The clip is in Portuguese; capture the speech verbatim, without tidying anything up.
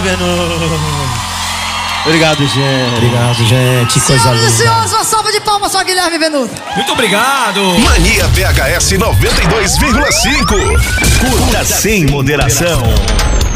Venuto. Obrigado, gente. Obrigado, gente. Coisa linda. Senhoras e senhores, uma salva de palmas para Guilherme Venuto. Muito obrigado. Mania V H S noventa e dois vírgula cinco. Curta sem moderação.